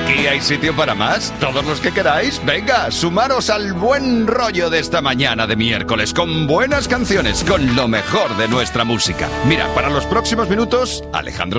Aquí hay sitio para más. Todos los que queráis, venga, sumaros al buen rollo de esta mañana de miércoles, con buenas canciones, con lo mejor de nuestra música. Mira, para los próximos minutos, Alejandro